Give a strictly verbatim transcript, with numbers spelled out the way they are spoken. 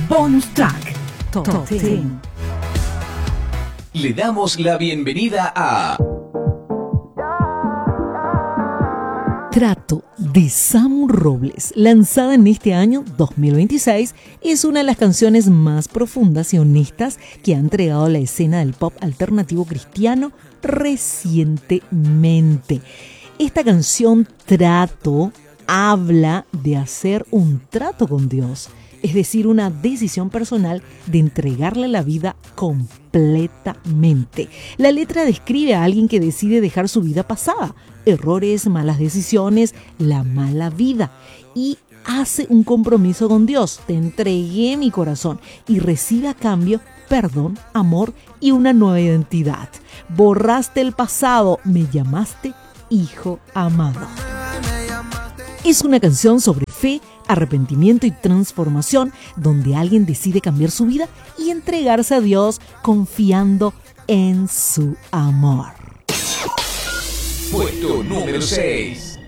Bonus Track Top, Top diez. Le damos la bienvenida a Trato de Samu Robles, lanzada en este año dos mil veintiséis, es una de las canciones más profundas y honestas que ha entregado la escena del pop alternativo cristiano recientemente. Esta canción, Trato, habla de hacer un trato con Dios, es decir, una decisión personal de entregarle la vida completamente. La letra describe a alguien que decide dejar su vida pasada, errores, malas decisiones, la mala vida, y hace un compromiso con Dios. Te entregué mi corazón y recibe a cambio perdón, amor y una nueva identidad. Borraste el pasado, me llamaste hijo amado. Es una canción sobre fe, arrepentimiento y transformación, donde alguien decide cambiar su vida y entregarse a Dios confiando en su amor. puesto número seis.